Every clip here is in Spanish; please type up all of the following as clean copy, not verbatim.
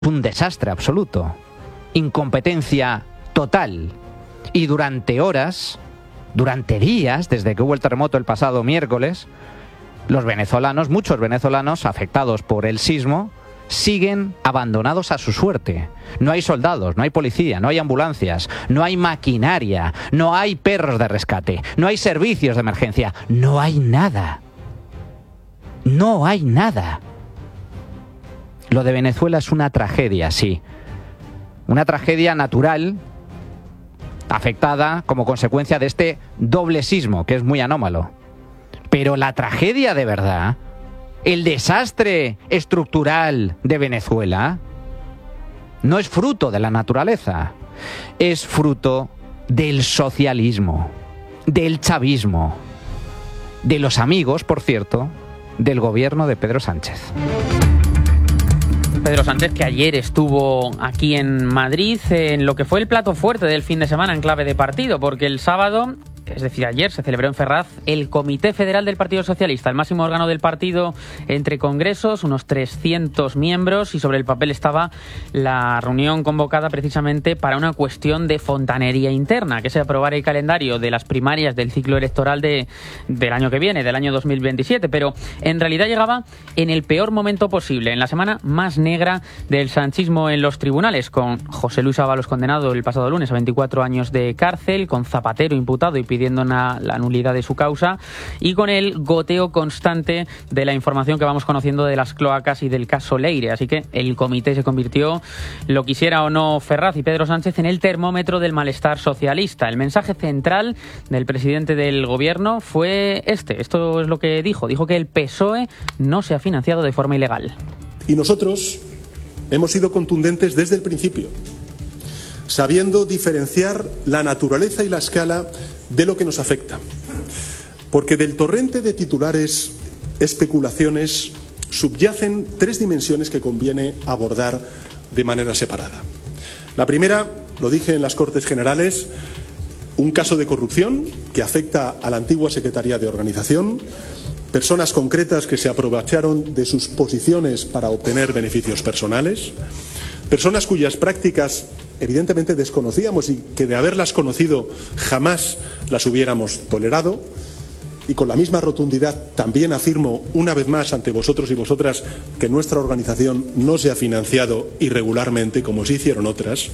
Un desastre absoluto, incompetencia total. Y durante horas, durante días, desde que hubo el terremoto el pasado miércoles, los venezolanos, muchos venezolanos afectados por el sismo, siguen abandonados a su suerte. No hay soldados, no hay policía, no hay ambulancias, no hay maquinaria, no hay perros de rescate, no hay servicios de emergencia, no hay nada. No hay nada. Lo de Venezuela es una tragedia, sí. Una tragedia natural, afectada como consecuencia de este doble sismo, que es muy anómalo. Pero la tragedia de verdad, el desastre estructural de Venezuela, no es fruto de la naturaleza, es fruto del socialismo, del chavismo, de los amigos, por cierto, del gobierno de Pedro Sánchez. Pedro Sánchez, que ayer estuvo aquí en Madrid en lo que fue el plato fuerte del fin de semana en clave de partido, porque el sábado, es decir, ayer, se celebró en Ferraz el Comité Federal del Partido Socialista, el máximo órgano del partido entre congresos, unos 300 miembros, y sobre el papel estaba la reunión convocada precisamente para una cuestión de fontanería interna, que es aprobar el calendario de las primarias del ciclo electoral del año que viene, del año 2027, pero en realidad llegaba en el peor momento posible, en la semana más negra del sanchismo en los tribunales, con José Luis Ábalos condenado el pasado lunes a 24 años de cárcel, con Zapatero imputado y pidiendo la nulidad de su causa, y con el goteo constante de la información que vamos conociendo de las cloacas y del caso Leire. Así que el comité se convirtió, lo quisiera o no Ferraz y Pedro Sánchez, en el termómetro del malestar socialista. El mensaje central del presidente del gobierno fue esto es lo que dijo que el PSOE no se ha financiado de forma ilegal. Y nosotros hemos sido contundentes desde el principio, sabiendo diferenciar la naturaleza y la escala de lo que nos afecta. Porque del torrente de titulares, especulaciones, subyacen tres dimensiones que conviene abordar de manera separada. La primera, lo dije en las Cortes Generales, un caso de corrupción que afecta a la antigua Secretaría de Organización, personas concretas que se aprovecharon de sus posiciones para obtener beneficios personales, personas cuyas prácticas evidentemente desconocíamos y que de haberlas conocido jamás las hubiéramos tolerado, y con la misma rotundidad también afirmo una vez más ante vosotros y vosotras que nuestra organización no se ha financiado irregularmente como sí hicieron otras.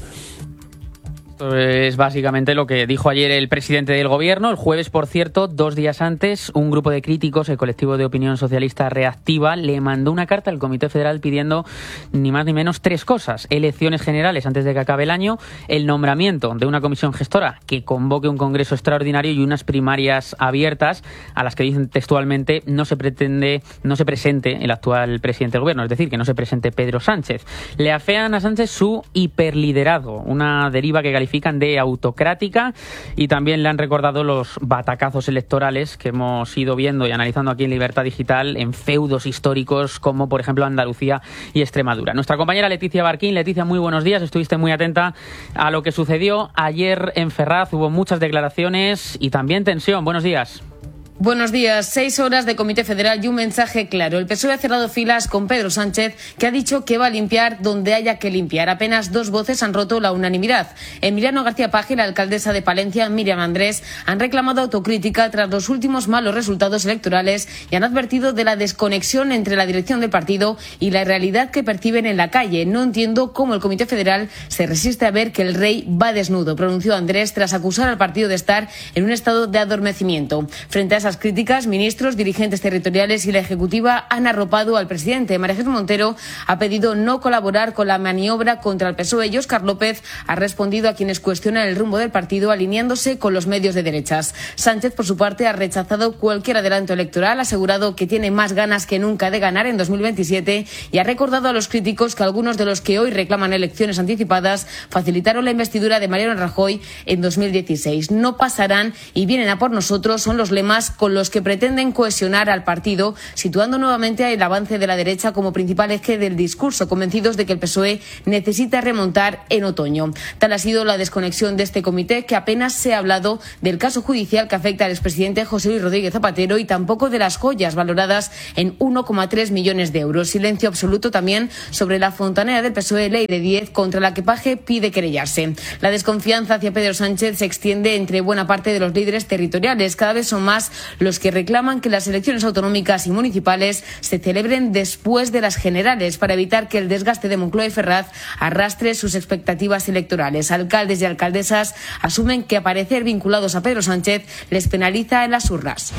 Esto es básicamente lo que dijo ayer el presidente del gobierno. El jueves, por cierto, 2 días antes, un grupo de críticos, el colectivo de opinión socialista Reactiva, le mandó una carta al Comité Federal pidiendo ni más ni menos 3 cosas. Elecciones generales antes de que acabe el año, el nombramiento de una comisión gestora que convoque un congreso extraordinario y unas primarias abiertas a las que dicen textualmente no se presente el actual presidente del gobierno, es decir, que no se presente Pedro Sánchez. Le afean a Sánchez su hiperliderazgo, una deriva que califican de autocrática, y también le han recordado los batacazos electorales que hemos ido viendo y analizando aquí en Libertad Digital en feudos históricos como por ejemplo Andalucía y Extremadura. Nuestra compañera Leticia Barquín. Leticia, muy buenos días, estuviste muy atenta a lo que sucedió ayer en Ferraz, hubo muchas declaraciones y también tensión. Buenos días. Buenos días. 6 horas de Comité Federal y un mensaje claro. El PSOE ha cerrado filas con Pedro Sánchez, que ha dicho que va a limpiar donde haya que limpiar. Apenas 2 voces han roto la unanimidad. Emiliano García Paje y la alcaldesa de Palencia, Míriam Andrés, han reclamado autocrítica tras los últimos malos resultados electorales y han advertido de la desconexión entre la dirección del partido y la realidad que perciben en la calle. No entiendo cómo el Comité Federal se resiste a ver que el rey va desnudo, pronunció Andrés tras acusar al partido de estar en un estado de adormecimiento. Frente a esas críticas, ministros, dirigentes territoriales y la Ejecutiva han arropado al presidente. María Jesús Montero ha pedido no colaborar con la maniobra contra el PSOE y Óscar López ha respondido a quienes cuestionan el rumbo del partido alineándose con los medios de derechas. Sánchez, por su parte, ha rechazado cualquier adelanto electoral, ha asegurado que tiene más ganas que nunca de ganar en 2027 y ha recordado a los críticos que algunos de los que hoy reclaman elecciones anticipadas facilitaron la investidura de Mariano Rajoy en 2016. No pasarán y vienen a por nosotros son los lemas con los que pretenden cohesionar al partido, situando nuevamente el avance de la derecha como principal eje del discurso, convencidos de que el PSOE necesita remontar en otoño. Tal ha sido la desconexión de este comité, que apenas se ha hablado del caso judicial que afecta al expresidente José Luis Rodríguez Zapatero y tampoco de las joyas valoradas en 1,3 millones de euros. Silencio absoluto también sobre la fontanera del PSOE, Ley de 10, contra la que Paje pide querellarse. La desconfianza hacia Pedro Sánchez se extiende entre buena parte de los líderes territoriales. Cada vez son más los que reclaman que las elecciones autonómicas y municipales se celebren después de las generales, para evitar que el desgaste de Moncloa y Ferraz arrastre sus expectativas electorales. Alcaldes y alcaldesas asumen que aparecer vinculados a Pedro Sánchez les penaliza en las urnas.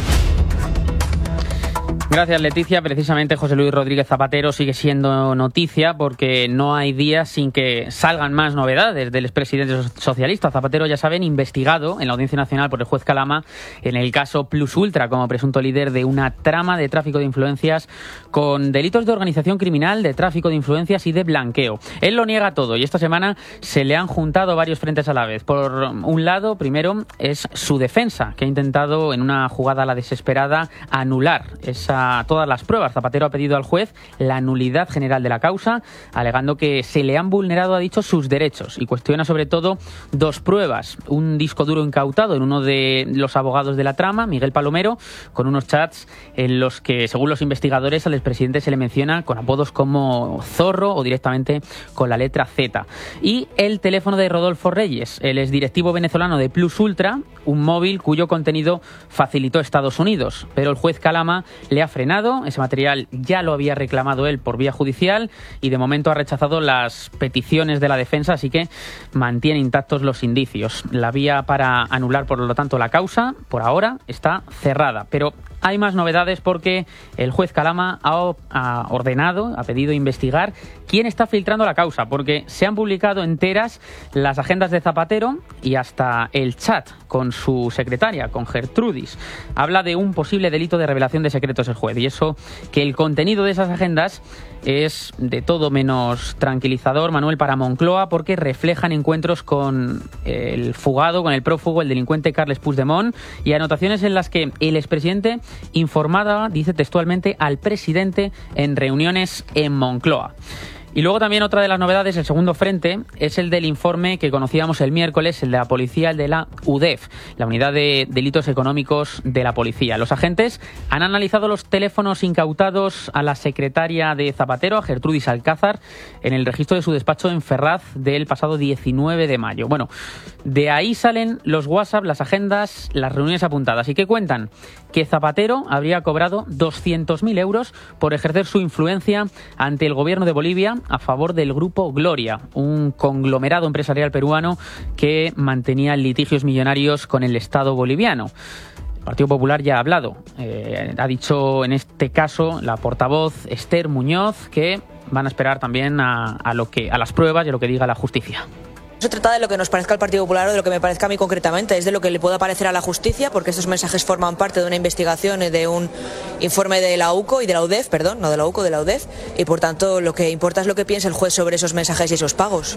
Gracias, Leticia. Precisamente José Luis Rodríguez Zapatero sigue siendo noticia porque no hay días sin que salgan más novedades del expresidente socialista. Zapatero, ya saben, investigado en la Audiencia Nacional por el juez Calama en el caso Plus Ultra como presunto líder de una trama de tráfico de influencias con delitos de organización criminal, de tráfico de influencias y de blanqueo. Él lo niega todo y esta semana se le han juntado varios frentes a la vez. Por un lado, primero, es su defensa, que ha intentado en una jugada a la desesperada anular todas las pruebas. Zapatero ha pedido al juez la nulidad general de la causa, alegando que se le han vulnerado, ha dicho, sus derechos, y cuestiona sobre todo dos pruebas: un disco duro incautado en uno de los abogados de la trama, Miguel Palomero, con unos chats en los que, según los investigadores, al expresidente se le menciona con apodos como Zorro o directamente con la letra Z, y el teléfono de Rodolfo Reyes, el exdirectivo venezolano de Plus Ultra, un móvil cuyo contenido facilitó Estados Unidos, pero el juez Calama le ha frenado. Ese material ya lo había reclamado él por vía judicial y de momento ha rechazado las peticiones de la defensa, así que mantiene intactos los indicios. La vía para anular, por lo tanto, la causa, por ahora, está cerrada. Pero hay más novedades porque el juez Calama ha ordenado, ha pedido investigar quién está filtrando la causa, porque se han publicado enteras las agendas de Zapatero y hasta el chat con su secretaria, con Gertrudis. Habla de un posible delito de revelación de secretos el juez, y eso, que el contenido de esas agendas es de todo menos tranquilizador, Manuel, para Moncloa, porque reflejan encuentros con el fugado, con el prófugo, el delincuente Carles Puigdemont, y anotaciones en las que el expresidente informaba, dice textualmente, al presidente en reuniones en Moncloa. Y luego también otra de las novedades, el segundo frente, es el del informe que conocíamos el miércoles, el de la policía, el de la UDEF, la Unidad de Delitos Económicos de la Policía. Los agentes han analizado los teléfonos incautados a la secretaria de Zapatero, a Gertrudis Alcázar, en el registro de su despacho en Ferraz del pasado 19 de mayo. Bueno, de ahí salen los WhatsApp, las agendas, las reuniones apuntadas. ¿Y qué cuentan? Que Zapatero habría cobrado 200.000 euros por ejercer su influencia ante el gobierno de Bolivia a favor del Grupo Gloria, un conglomerado empresarial peruano que mantenía litigios millonarios con el Estado boliviano. El Partido Popular ya ha hablado. Ha dicho en este caso la portavoz Esther Muñoz que van a esperar también a las pruebas y a lo que diga la justicia. No se trata de lo que nos parezca al Partido Popular o de lo que me parezca a mí concretamente, es de lo que le pueda parecer a la justicia, porque estos mensajes forman parte de una investigación, de un informe de la UCO y de la UDEF, perdón, no de la UCO, de la UDEF, y por tanto lo que importa es lo que piensa el juez sobre esos mensajes y esos pagos.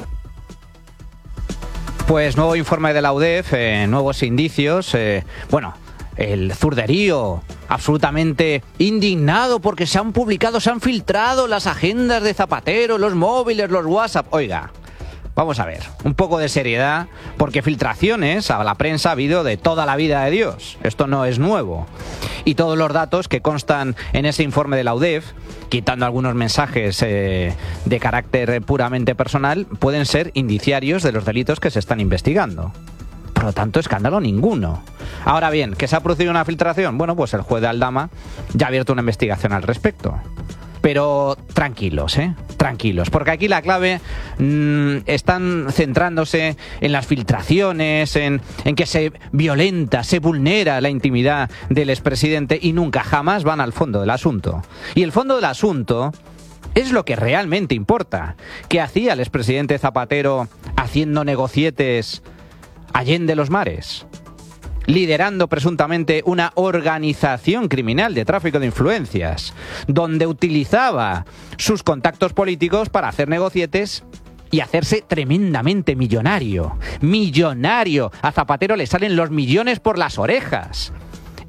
Pues nuevo informe de la UDEF, nuevos indicios, el zurderío absolutamente indignado porque se han publicado, se han filtrado las agendas de Zapatero, los móviles, los WhatsApp. Oiga, vamos a ver, un poco de seriedad, porque filtraciones a la prensa ha habido de toda la vida de Dios. Esto no es nuevo. Y todos los datos que constan en ese informe de la UDEF, quitando algunos mensajes de carácter puramente personal, pueden ser indiciarios de los delitos que se están investigando. Por lo tanto, escándalo ninguno. Ahora bien, ¿que se ha producido una filtración? Bueno, pues el juez de Aldama ya ha abierto una investigación al respecto. Pero tranquilos, tranquilos, porque aquí la clave están centrándose en las filtraciones, en que se violenta, se vulnera la intimidad del expresidente y nunca jamás van al fondo del asunto. Y el fondo del asunto es lo que realmente importa. ¿Qué hacía el expresidente Zapatero haciendo negocietes allende los mares? Liderando presuntamente una organización criminal de tráfico de influencias, donde utilizaba sus contactos políticos para hacer negocietes y hacerse tremendamente millonario. ¡Millonario! A Zapatero le salen los millones por las orejas.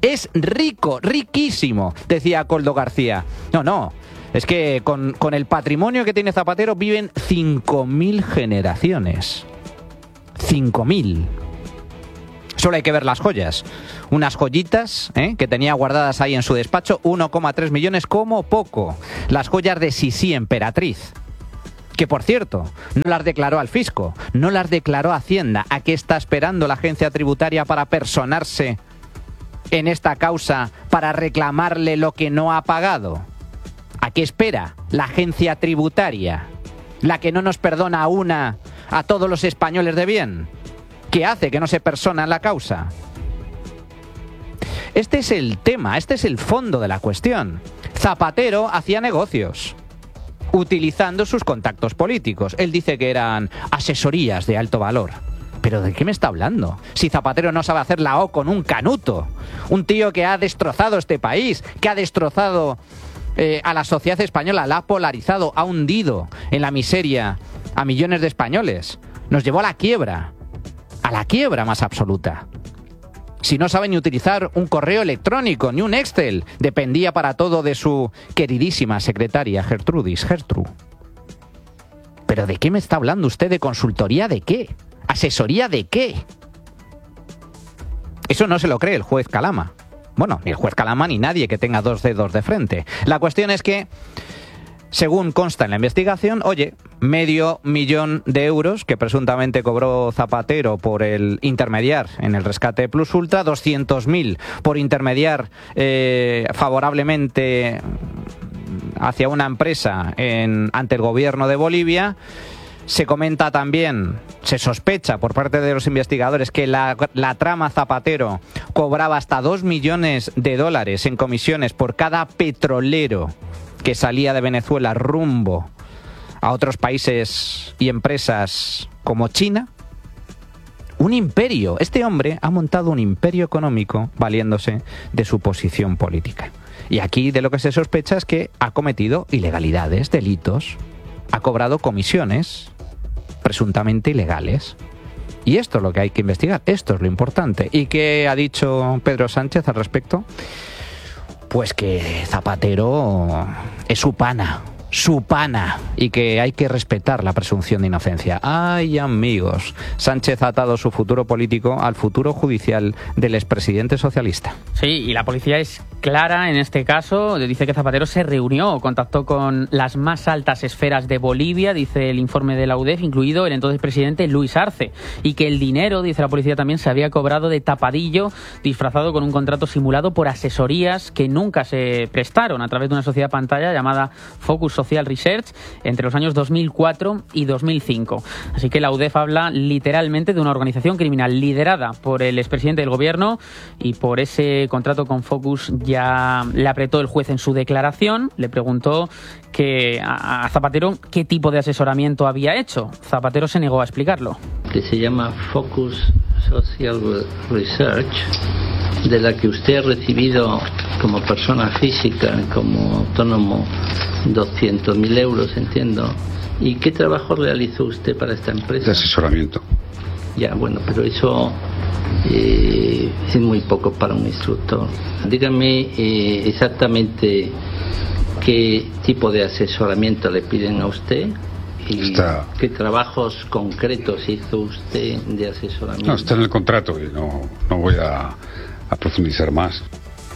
Es rico, riquísimo, decía Koldo García. No, es que con el patrimonio que tiene Zapatero viven 5.000 generaciones. 5.000. Solo hay que ver las joyas. Unas joyitas que tenía guardadas ahí en su despacho, 1,3 millones como poco. Las joyas de Sisi Emperatriz. Que, por cierto, no las declaró al fisco, no las declaró a Hacienda. ¿A qué está esperando la agencia tributaria para personarse en esta causa, para reclamarle lo que no ha pagado? ¿A qué espera la agencia tributaria? La que no nos perdona a todos los españoles de bien. ¿Qué hace que no se persona en la causa? Este es el tema, este es el fondo de la cuestión. Zapatero hacía negocios utilizando sus contactos políticos. Él dice que eran asesorías de alto valor. ¿Pero de qué me está hablando? Si Zapatero no sabe hacer la O con un canuto. Un tío que ha destrozado este país, que ha destrozado a la sociedad española, la ha polarizado, ha hundido en la miseria a millones de españoles. Nos llevó a la quiebra más absoluta. Si no sabe ni utilizar un correo electrónico, ni un Excel, dependía para todo de su queridísima secretaria Gertrude. ¿Pero de qué me está hablando usted? ¿De consultoría de qué? ¿Asesoría de qué? Eso no se lo cree el juez Calama. Bueno, ni el juez Calama ni nadie que tenga dos dedos de frente. La cuestión es que, según consta en la investigación, oye, $500,000 que presuntamente cobró Zapatero por el intermediar en el rescate Plus Ultra, 200.000 por intermediar favorablemente hacia una empresa ante el gobierno de Bolivia. Se comenta también, se sospecha por parte de los investigadores que la trama Zapatero cobraba hasta $2 millones en comisiones por cada petrolero que salía de Venezuela rumbo a otros países y empresas como China. Un imperio. Este hombre ha montado un imperio económico valiéndose de su posición política. Y aquí de lo que se sospecha es que ha cometido ilegalidades, delitos, ha cobrado comisiones presuntamente ilegales. Y esto es lo que hay que investigar, esto es lo importante. ¿Y qué ha dicho Pedro Sánchez al respecto? Pues que Zapatero es su pana, y que hay que respetar la presunción de inocencia. ¡Ay, amigos! Sánchez ha atado su futuro político al futuro judicial del expresidente socialista. Sí, y la policía es clara en este caso. Dice que Zapatero se reunió, contactó con las más altas esferas de Bolivia, dice el informe de la UDEF, incluido el entonces presidente Luis Arce, y que el dinero, dice la policía también, se había cobrado de tapadillo, disfrazado con un contrato simulado por asesorías que nunca se prestaron a través de una sociedad pantalla llamada Focus Social Research entre los años 2004 y 2005. Así que la UDEF habla literalmente de una organización criminal liderada por el expresidente del gobierno, y por ese contrato con Focus ya le apretó el juez en su declaración. Le preguntó que a Zapatero qué tipo de asesoramiento había hecho. Zapatero se negó a explicarlo. Que se llama Focus Social Research, de la que usted ha recibido como persona física, como autónomo, 200.000 euros, entiendo. ¿Y qué trabajo realizó usted para esta empresa? De asesoramiento. Ya, bueno, pero eso es muy poco para un instructor. Dígame exactamente qué tipo de asesoramiento le piden a usted y qué trabajos concretos hizo usted de asesoramiento. No, está en el contrato y no voy a profundizar más.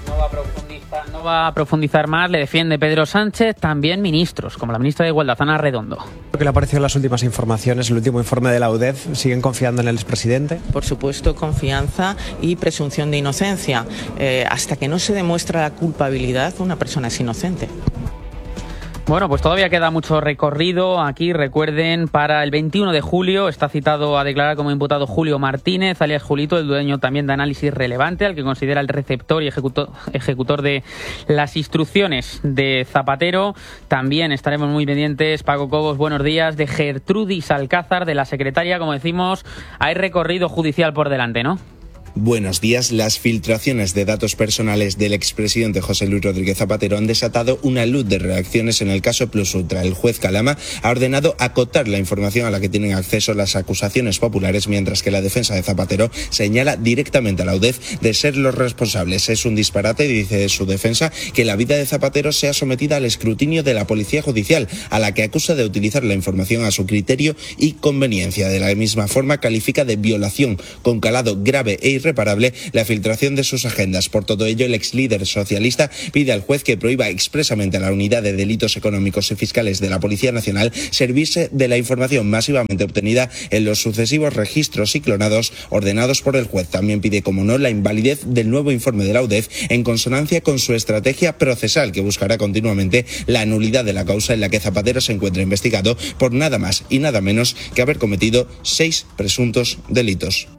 No va a profundizar más, le defiende Pedro Sánchez, también ministros, como la ministra de Igualdad, Ana Redondo. ¿Qué le ha parecido las últimas informaciones, el último informe de la UDEF? ¿Siguen confiando en el expresidente? Por supuesto, confianza y presunción de inocencia. Hasta que no se demuestra la culpabilidad, una persona es inocente. Bueno, pues todavía queda mucho recorrido aquí. Recuerden, para el 21 de julio está citado a declarar como imputado Julio Martínez, alias Julito, el dueño también de Análisis Relevante, al que considera el receptor y ejecutor de las instrucciones de Zapatero. También estaremos muy pendientes, Paco Cobos, buenos días, de Gertrudis Alcázar, de la secretaria. Como decimos, hay recorrido judicial por delante, ¿no? Buenos días. Las filtraciones de datos personales del expresidente José Luis Rodríguez Zapatero han desatado una luz de reacciones en el caso Plus Ultra. El juez Calama ha ordenado acotar la información a la que tienen acceso las acusaciones populares, mientras que la defensa de Zapatero señala directamente a la UDEF de ser los responsables. Es un disparate, dice su defensa, que la vida de Zapatero sea sometida al escrutinio de la Policía Judicial, a la que acusa de utilizar la información a su criterio y conveniencia. De la misma forma, califica de violación con calado grave e irreparable la filtración de sus agendas. Por todo ello, el ex líder socialista pide al juez que prohíba expresamente a la Unidad de Delitos Económicos y Fiscales de la Policía Nacional servirse de la información masivamente obtenida en los sucesivos registros y clonados ordenados por el juez. También pide, como no, la invalidez del nuevo informe de la UDEF en consonancia con su estrategia procesal, que buscará continuamente la nulidad de la causa en la que Zapatero se encuentra investigado por nada más y nada menos que haber cometido 6 presuntos delitos.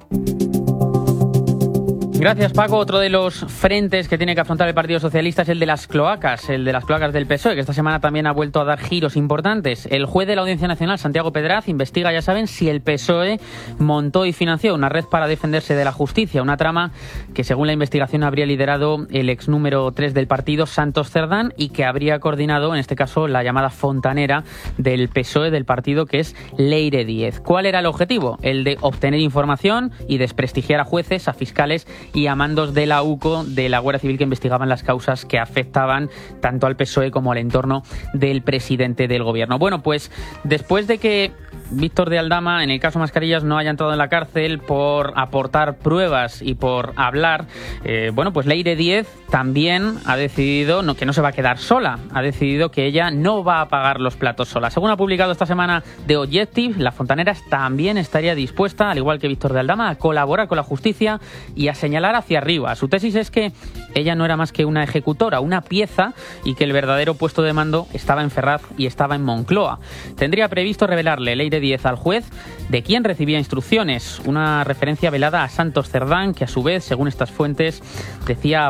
Gracias, Paco. Otro de los frentes que tiene que afrontar el Partido Socialista es el de las cloacas del PSOE, que esta semana también ha vuelto a dar giros importantes. El juez de la Audiencia Nacional, Santiago Pedraz, investiga, ya saben, si el PSOE montó y financió una red para defenderse de la justicia, una trama que, según la investigación, habría liderado el ex número 3 del partido, Santos Cerdán, y que habría coordinado, en este caso, la llamada fontanera del PSOE del partido, que es Leire Díez. ¿Cuál era el objetivo? El de obtener información y desprestigiar a jueces, a fiscales y a mandos de la UCO, de la Guardia Civil, que investigaban las causas que afectaban tanto al PSOE como al entorno del presidente del gobierno. Bueno, pues después de que Víctor de Aldama, en el caso Mascarillas, no haya entrado en la cárcel por aportar pruebas y por hablar, pues Leire Díez también ha decidido que no se va a quedar sola, ha decidido que ella no va a pagar los platos sola. Según ha publicado esta semana The Objective, la Fontaneras también estaría dispuesta, al igual que Víctor de Aldama, a colaborar con la justicia y a señalar hacia arriba. Su tesis es que ella no era más que una ejecutora, una pieza, y que el verdadero puesto de mando estaba en Ferraz y estaba en Moncloa. Tendría previsto revelarle Leire Díez al juez de quién recibía instrucciones, una referencia velada a Santos Cerdán, que a su vez, según estas fuentes, decía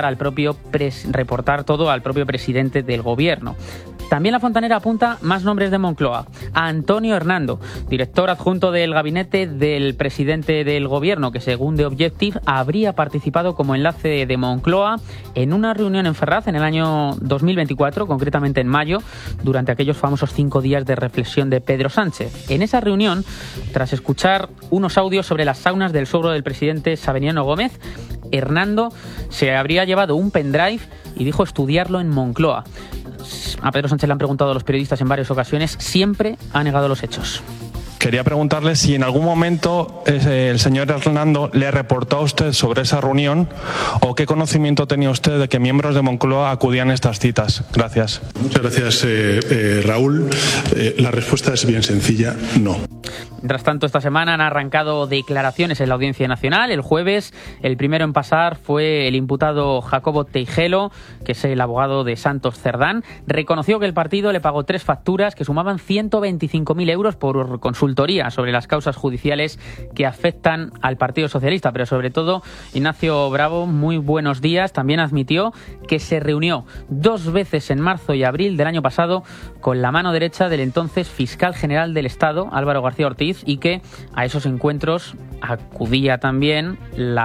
reportar todo al propio presidente del gobierno. También la Fontanera apunta más nombres de Moncloa. A Antonio Hernando, director adjunto del gabinete del presidente del gobierno, que según The Objective habría participado como enlace de Moncloa en una reunión en Ferraz en el año 2024, concretamente en mayo, durante aquellos famosos 5 días de reflexión de Pedro Sánchez. En esa reunión, tras escuchar unos audios sobre las saunas del suegro del presidente Sabiniano Gómez, Hernando se habría llevado un pendrive y dijo estudiarlo en Moncloa. A Pedro Sánchez le han preguntado a los periodistas en varias ocasiones, siempre ha negado los hechos. Quería preguntarle si en algún momento el señor Hernando le reportó a usted sobre esa reunión o qué conocimiento tenía usted de que miembros de Moncloa acudían a estas citas. Gracias. Muchas gracias, Raúl. La respuesta es bien sencilla, no. Mientras tanto, esta semana han arrancado declaraciones en la Audiencia Nacional. El jueves, el primero en pasar fue el imputado Jacobo Teijelo, que es el abogado de Santos Cerdán. Reconoció que el partido le pagó 3 facturas que sumaban 125.000 euros por consultoría sobre las causas judiciales que afectan al Partido Socialista. Pero sobre todo, Ignacio Bravo, muy buenos días, también admitió que se reunió 2 veces en marzo y abril del año pasado con la mano derecha del entonces fiscal general del Estado, Álvaro García Ortiz, y que a esos encuentros acudía también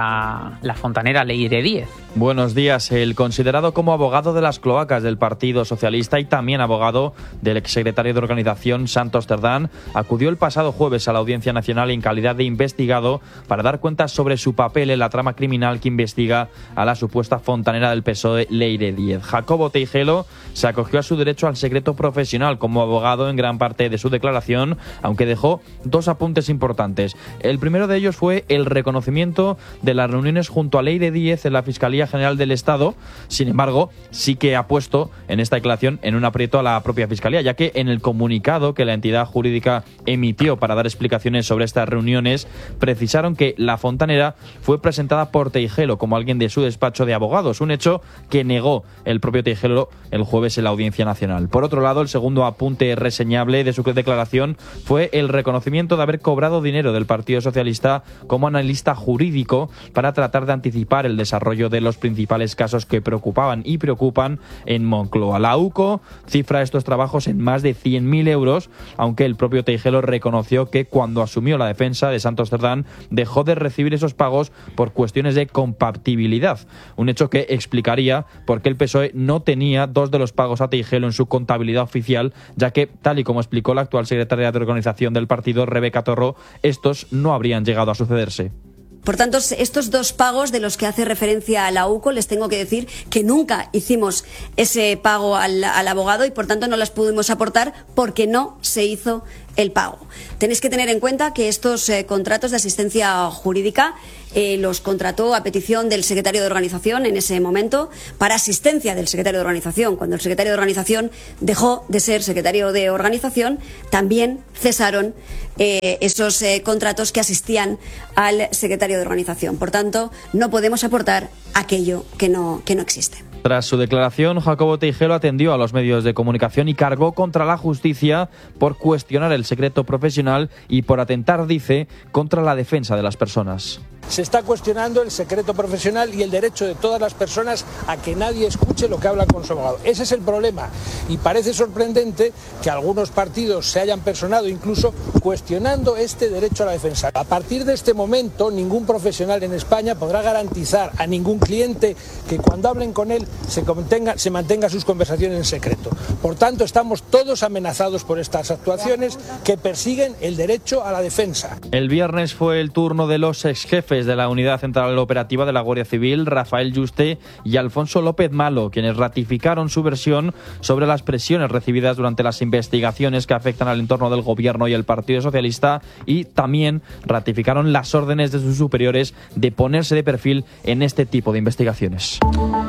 la fontanera Leire Díez. Buenos días. El considerado como abogado de las cloacas del Partido Socialista y también abogado del exsecretario de organización Santos Cerdán acudió el pasado jueves a la Audiencia Nacional en calidad de investigado para dar cuenta sobre su papel en la trama criminal que investiga a la supuesta fontanera del PSOE Leire Díez. Jacobo Teijelo se acogió a su derecho al secreto profesional como abogado en gran parte de su declaración, aunque dejó 2 apuntes importantes. El primero de ellos fue el reconocimiento de las reuniones junto a Leire Díez en la Fiscalía General del Estado. Sin embargo, sí que ha puesto en esta declaración en un aprieto a la propia Fiscalía, ya que en el comunicado que la entidad jurídica emitió para dar explicaciones sobre estas reuniones, precisaron que la fontanera fue presentada por Teijelo como alguien de su despacho de abogados, un hecho que negó el propio Teijelo el jueves en la Audiencia Nacional. Por otro lado, el segundo apunte reseñable de su declaración fue el reconocimiento de haber cobrado dinero del Partido Socialista Socialista como analista jurídico para tratar de anticipar el desarrollo de los principales casos que preocupaban y preocupan en Moncloa. La UCO cifra estos trabajos en más de 100.000 euros, aunque el propio Teijeiro reconoció que cuando asumió la defensa de Santos Cerdán dejó de recibir esos pagos por cuestiones de compatibilidad, un hecho que explicaría por qué el PSOE no tenía 2 de los pagos a Teijeiro en su contabilidad oficial, ya que, tal y como explicó la actual secretaria de organización del partido, Rebeca Torró, estos no habrían llegado a sucederse. Por tanto, estos 2 pagos de los que hace referencia a la UCO, les tengo que decir que nunca hicimos ese pago al abogado y por tanto no las pudimos aportar porque no se hizo el pago. Tenéis que tener en cuenta que estos contratos de asistencia jurídica los contrató a petición del secretario de organización en ese momento, para asistencia del secretario de organización. Cuando el secretario de organización dejó de ser secretario de organización, también cesaron esos contratos que asistían al secretario de organización. Por tanto, no podemos aportar aquello que no existe. Tras su declaración, Jacobo Teijeiro atendió a los medios de comunicación y cargó contra la justicia por cuestionar el secreto profesional y por atentar, dice, contra la defensa de las personas. Se está cuestionando el secreto profesional y el derecho de todas las personas a que nadie escuche lo que habla con su abogado. Ese es el problema y parece sorprendente que algunos partidos se hayan personado incluso cuestionando este derecho a la defensa. A partir de este momento, ningún profesional en España podrá garantizar a ningún cliente que cuando hablen con él se mantenga sus conversaciones en secreto. Por tanto, estamos todos amenazados por estas actuaciones que persiguen el derecho a la defensa. El viernes fue el turno de los exjefes de la Unidad Central Operativa de la Guardia Civil, Rafael Yuste y Alfonso López Malo, quienes ratificaron su versión sobre las presiones recibidas durante las investigaciones que afectan al entorno del Gobierno y el Partido Socialista, y también ratificaron las órdenes de sus superiores de ponerse de perfil en este tipo de investigaciones.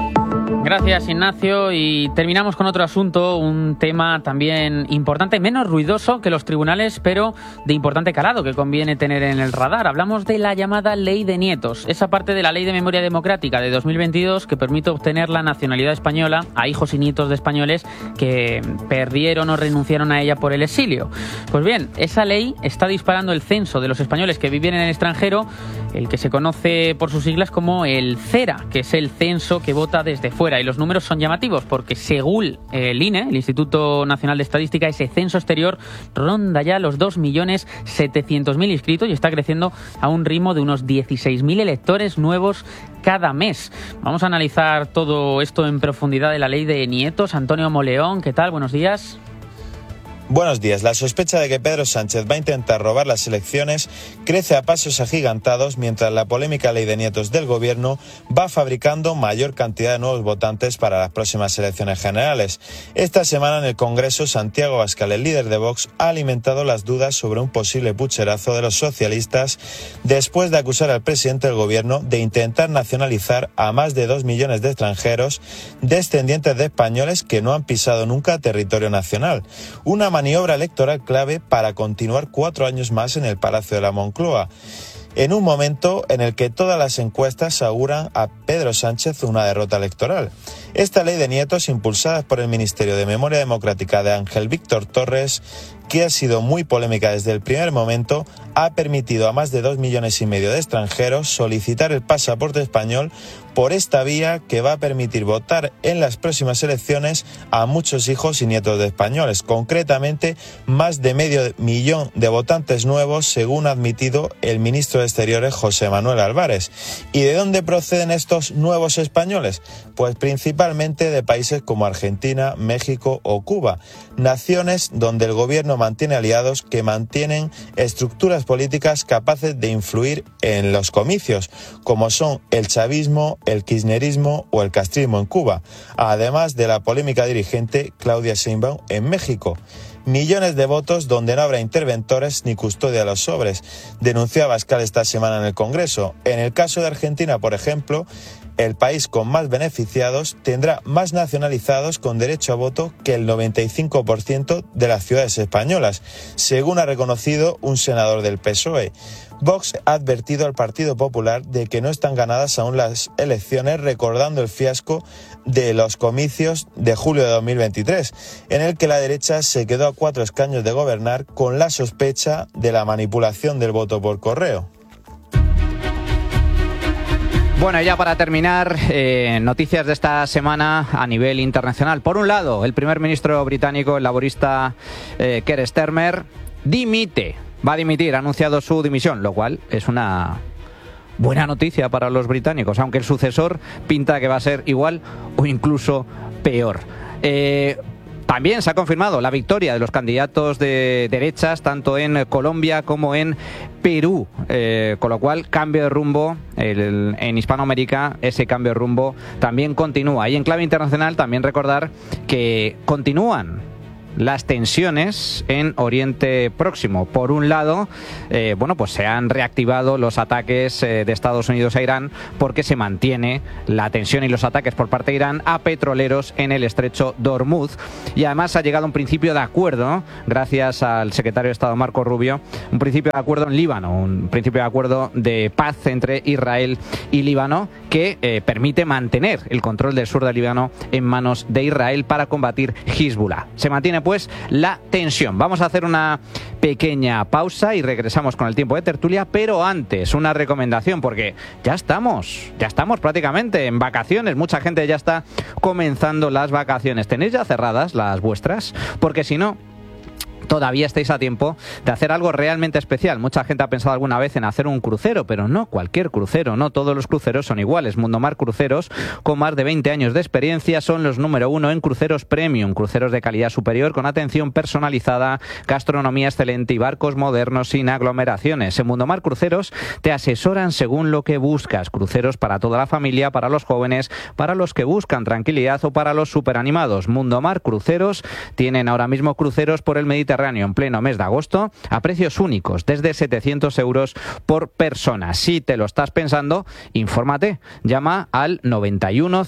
Gracias, Ignacio. Y terminamos con otro asunto, un tema también importante, menos ruidoso que los tribunales, pero de importante calado que conviene tener en el radar. Hablamos de la llamada Ley de Nietos, esa parte de la Ley de Memoria Democrática de 2022 que permite obtener la nacionalidad española a hijos y nietos de españoles que perdieron o renunciaron a ella por el exilio. Pues bien, esa ley está disparando el censo de los españoles que viven en el extranjero, el que se conoce por sus siglas como el CERA, que es el censo que vota desde fuera. Y los números son llamativos porque según el INE, el Instituto Nacional de Estadística, ese censo exterior ronda ya los 2.700.000 inscritos y está creciendo a un ritmo de unos 16.000 electores nuevos cada mes. Vamos a analizar todo esto en profundidad de la Ley de Nietos. Antonio Moleón, ¿qué tal? Buenos días. Buenos días. La sospecha de que Pedro Sánchez va a intentar robar las elecciones crece a pasos agigantados mientras la polémica Ley de Nietos del Gobierno va fabricando mayor cantidad de nuevos votantes para las próximas elecciones generales. Esta semana en el Congreso, Santiago Abascal, el líder de Vox, ha alimentado las dudas sobre un posible pucherazo de los socialistas después de acusar al presidente del Gobierno de intentar nacionalizar a más de 2 millones de extranjeros descendientes de españoles que no han pisado nunca territorio nacional. Una maniobra electoral clave para continuar 4 años más en el Palacio de la Moncloa, en un momento en el que todas las encuestas auguran a Pedro Sánchez una derrota electoral. Esta Ley de Nietos, impulsada por el Ministerio de Memoria Democrática de Ángel Víctor Torres, que ha sido muy polémica desde el primer momento, ha permitido a más de 2,5 millones de extranjeros solicitar el pasaporte español por esta vía, que va a permitir votar en las próximas elecciones a muchos hijos y nietos de españoles, concretamente más de 500,000 de votantes nuevos, según ha admitido el ministro de Exteriores José Manuel Álvarez. ¿Y de dónde proceden estos nuevos españoles? Pues principalmente de países como Argentina, México o Cuba, naciones donde el gobierno mantiene aliados que mantienen estructuras políticas capaces de influir en los comicios, como son el chavismo, el kirchnerismo o el castrismo en Cuba, además de la polémica dirigente Claudia Sheinbaum en México. Millones de votos donde no habrá interventores ni custodia a los sobres, denunció Abascal esta semana en el Congreso. En el caso de Argentina, por ejemplo, el país con más beneficiados tendrá más nacionalizados con derecho a voto que el 95% de las ciudades españolas, según ha reconocido un senador del PSOE. Vox ha advertido al Partido Popular de que no están ganadas aún las elecciones, recordando el fiasco de los comicios de julio de 2023, en el que la derecha se quedó a 4 escaños de gobernar con la sospecha de la manipulación del voto por correo. Bueno, y ya para terminar, noticias de esta semana a nivel internacional. Por un lado, el primer ministro británico, el laborista Keir Starmer, va a dimitir, ha anunciado su dimisión, lo cual es una buena noticia para los británicos, aunque el sucesor pinta que va a ser igual o incluso peor. También se ha confirmado la victoria de los candidatos de derechas, tanto en Colombia como en Perú, con lo cual cambio de rumbo en Hispanoamérica, ese cambio de rumbo también continúa. Y en clave internacional también recordar que continúan las tensiones en Oriente Próximo. Por un lado, pues se han reactivado los ataques de Estados Unidos a Irán, porque se mantiene la tensión y los ataques por parte de Irán a petroleros en el estrecho de Hormuz. Y además ha llegado un principio de acuerdo, gracias al secretario de Estado Marco Rubio, un principio de acuerdo en Líbano, un principio de acuerdo de paz entre Israel y Líbano, que permite mantener el control del sur de Líbano en manos de Israel para combatir Hezbollah. Se mantiene pues la tensión. Vamos a hacer una pequeña pausa y regresamos con el tiempo de tertulia, pero antes una recomendación, porque ya estamos prácticamente en vacaciones, mucha gente ya está comenzando las vacaciones. ¿Tenéis ya cerradas las vuestras? Porque si no, todavía estáis a tiempo de hacer algo realmente especial. Mucha gente ha pensado alguna vez en hacer un crucero, pero no cualquier crucero, no todos los cruceros son iguales. Mundomar Cruceros, con más de 20 años de experiencia, son los número 1 en cruceros premium, cruceros de calidad superior con atención personalizada, gastronomía excelente y barcos modernos sin aglomeraciones. En Mundomar Cruceros te asesoran según lo que buscas. Cruceros para toda la familia, para los jóvenes, para los que buscan tranquilidad o para los superanimados. Mundomar Cruceros tienen ahora mismo cruceros por el Mediterráneo en pleno mes de agosto a precios únicos, desde 700 euros por persona. Si te lo estás pensando, infórmate. Llama al 91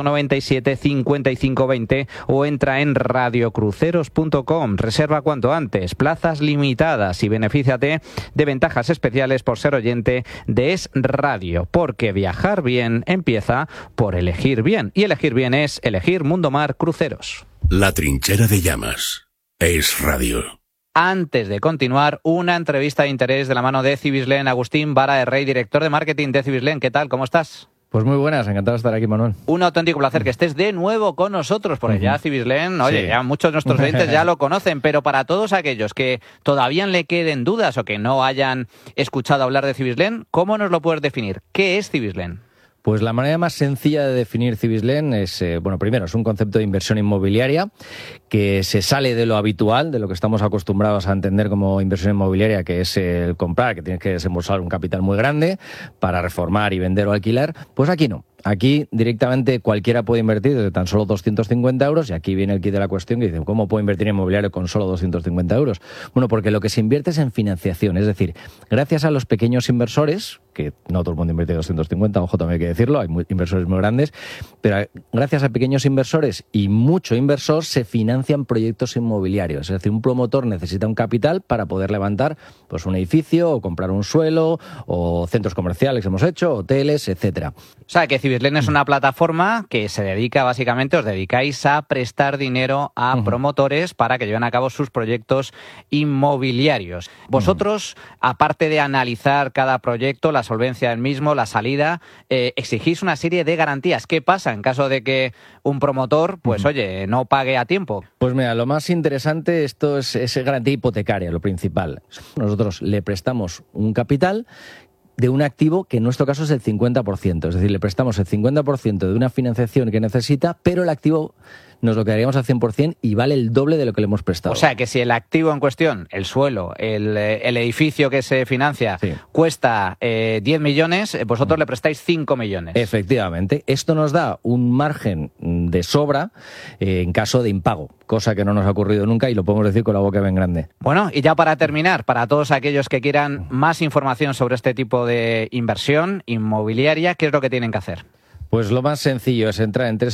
197 55 20 o entra en radiocruceros.com. Reserva cuanto antes, plazas limitadas y benefíciate de ventajas especiales por ser oyente de Es Radio, porque viajar bien empieza por elegir bien, y elegir bien es elegir Mundomar Cruceros. La trinchera de llamas. Es Radio. Antes de continuar, una entrevista de interés de la mano de Cibislen. Agustín Vara de Rey, director de marketing de Cibislen. ¿Qué tal? ¿Cómo estás? Pues muy buenas, encantado de estar aquí, Manuel. Un auténtico placer que estés de nuevo con nosotros, porque ya Cibislen, oye, ya muchos de nuestros oyentes ya lo conocen, pero para todos aquellos que todavía le queden dudas o que no hayan escuchado hablar de Cibislen, ¿cómo nos lo puedes definir? ¿Qué es Cibislen? Pues la manera más sencilla de definir Cibislen es, primero, es un concepto de inversión inmobiliaria que se sale de lo habitual, de lo que estamos acostumbrados a entender como inversión inmobiliaria, que es el comprar, que tienes que desembolsar un capital muy grande para reformar y vender o alquilar. Pues aquí no. Aquí directamente cualquiera puede invertir desde tan solo 250 euros, y aquí viene el kit de la cuestión que dice, ¿cómo puedo invertir en inmobiliario con solo 250 euros? Bueno, porque lo que se invierte es en financiación, es decir, gracias a los pequeños inversores, que no todo el mundo invierte 250, ojo, también hay que decirlo, hay inversores muy grandes, pero gracias a pequeños inversores y mucho inversor se financian proyectos inmobiliarios, es decir, un promotor necesita un capital para poder levantar pues un edificio o comprar un suelo o centros comerciales que hemos hecho, hoteles, etcétera. O sea, que Cibislen es una plataforma que se dedica, básicamente, os dedicáis a prestar dinero a promotores para que lleven a cabo sus proyectos inmobiliarios. Vosotros, aparte de analizar cada proyecto, la solvencia del mismo, la salida, exigís una serie de garantías. ¿Qué pasa en caso de que un promotor, pues oye, no pague a tiempo? Pues mira, lo más interesante, esto es garantía hipotecaria, lo principal. Nosotros le prestamos un capital de un activo que en nuestro caso es el 50%, es decir, le prestamos el 50% de una financiación que necesita, pero el activo nos lo quedaríamos al 100% y vale el doble de lo que le hemos prestado. O sea, que si el activo en cuestión, el suelo, el edificio que se financia, cuesta 10 millones, vosotros le prestáis 5 millones. Efectivamente. Esto nos da un margen de sobra en caso de impago, cosa que no nos ha ocurrido nunca y lo podemos decir con la boca bien grande. Bueno, y ya para terminar, para todos aquellos que quieran más información sobre este tipo de inversión inmobiliaria, ¿qué es lo que tienen que hacer? Pues lo más sencillo es entrar en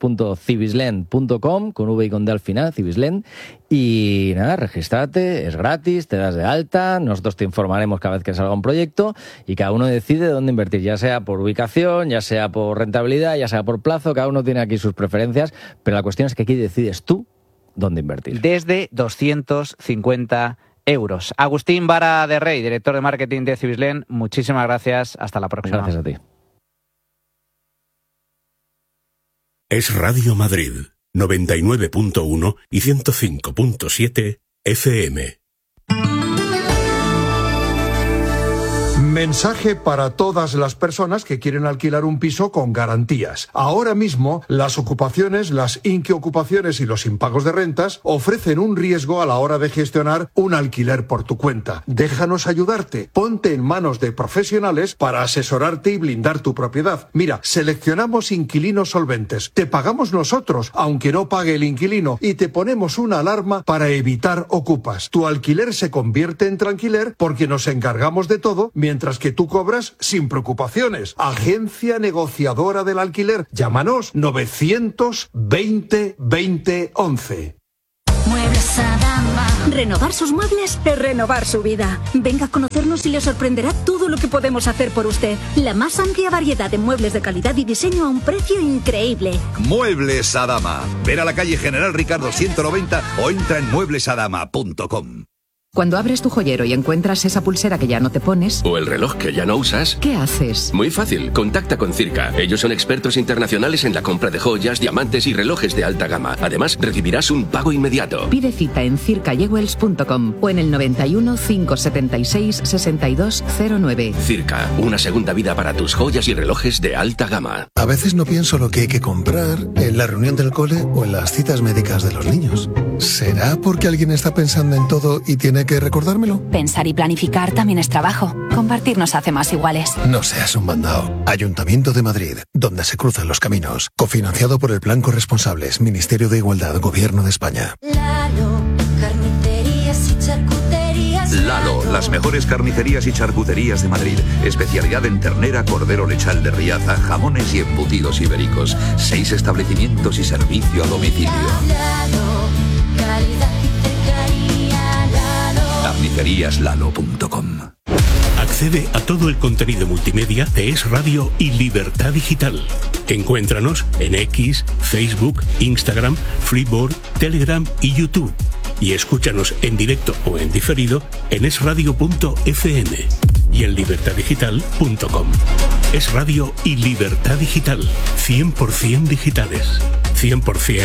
www.cibislen.com, con V y con D al final, Cibislen, y nada, regístrate, es gratis, te das de alta, nosotros te informaremos cada vez que salga un proyecto y cada uno decide dónde invertir, ya sea por ubicación, ya sea por rentabilidad, ya sea por plazo, cada uno tiene aquí sus preferencias, pero la cuestión es que aquí decides tú dónde invertir. Desde 250 euros. Agustín Vara de Rey, director de marketing de Cibislen, muchísimas gracias, hasta la próxima. Gracias a ti. Es Radio Madrid, 99.1 y 105.7 FM. Mensaje para todas las personas que quieren alquilar un piso con garantías. Ahora mismo, las ocupaciones, las inquiocupaciones y los impagos de rentas ofrecen un riesgo a la hora de gestionar un alquiler por tu cuenta. Déjanos ayudarte. Ponte en manos de profesionales para asesorarte y blindar tu propiedad. Mira, seleccionamos inquilinos solventes. Te pagamos nosotros, aunque no pague el inquilino, y te ponemos una alarma para evitar ocupas. Tu alquiler se convierte en tranquiler porque nos encargamos de todo, mientras que tú cobras sin preocupaciones. Agencia negociadora del alquiler. Llámanos 920 20 11. Muebles Adama. Renovar sus muebles es renovar su vida. Venga a conocernos y le sorprenderá todo lo que podemos hacer por usted. La más amplia variedad de muebles de calidad y diseño a un precio increíble. Muebles Adama. Ven a la calle General Ricardo 190 o entra en mueblesadama.com. Cuando abres tu joyero y encuentras esa pulsera que ya no te pones, o el reloj que ya no usas, ¿qué haces? Muy fácil, contacta con Circa. Ellos son expertos internacionales en la compra de joyas, diamantes y relojes de alta gama. Además, recibirás un pago inmediato. Pide cita en circajewels.com o en el 91 576 6209. Circa, una segunda vida para tus joyas y relojes de alta gama. A veces no pienso lo que hay que comprar en la reunión del cole o en las citas médicas de los niños. ¿Será porque alguien está pensando en todo y tiene que recordármelo? Pensar y planificar también es trabajo. Compartir nos hace más iguales. No seas un mandao. Ayuntamiento de Madrid, donde se cruzan los caminos. Cofinanciado por el Plan Corresponsables, Ministerio de Igualdad, Gobierno de España. Lalo, carnicerías y charcuterías. Lalo, las mejores carnicerías y charcuterías de Madrid. Especialidad en ternera, cordero lechal de Riaza, jamones y embutidos ibéricos. 6 establecimientos y servicio a domicilio. Lalo, calidad y cercanía. Lalo. Carniceríaslalo.com. Accede a todo el contenido multimedia de Es Radio y Libertad Digital. Encuéntranos en X, Facebook, Instagram, Freeboard, Telegram y YouTube. Y escúchanos en directo o en diferido en esradio.fm y en libertaddigital.com. Es Radio y Libertad Digital. 100% digitales. 100%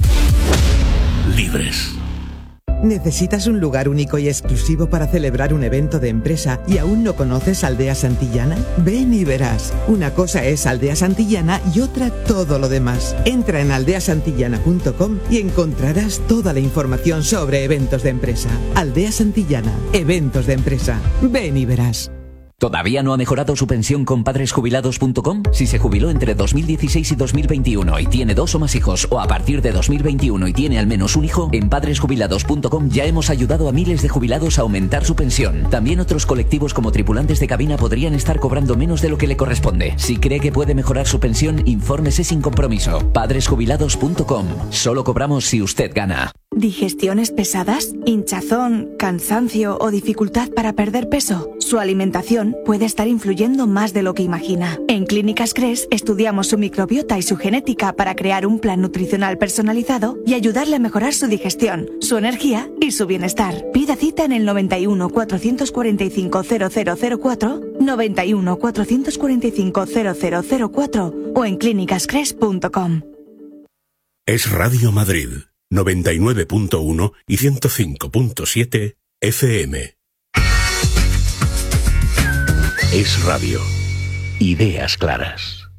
libres. ¿Necesitas un lugar único y exclusivo para celebrar un evento de empresa y aún no conoces Aldea Santillana? Ven y verás. Una cosa es Aldea Santillana y otra todo lo demás. Entra en aldeasantillana.com y encontrarás toda la información sobre eventos de empresa. Aldea Santillana, eventos de empresa. Ven y verás. ¿Todavía no ha mejorado su pensión con padresjubilados.com? Si se jubiló entre 2016 y 2021 y tiene 2 o más hijos, o a partir de 2021 y tiene al menos un hijo, en padresjubilados.com ya hemos ayudado a miles de jubilados a aumentar su pensión. También otros colectivos como tripulantes de cabina podrían estar cobrando menos de lo que le corresponde. Si cree que puede mejorar su pensión, infórmese sin compromiso. Padresjubilados.com. Solo cobramos si usted gana. ¿Digestiones pesadas? ¿Hinchazón, cansancio o dificultad para perder peso? Su alimentación puede estar influyendo más de lo que imagina. En Clínicas Cres estudiamos su microbiota y su genética para crear un plan nutricional personalizado y ayudarle a mejorar su digestión, su energía y su bienestar. Pida cita en el 91 445 0004, 91 445 0004 o en clínicascres.com. Es Radio Madrid. 99.1 y 105.7 FM. Es Radio. Ideas claras.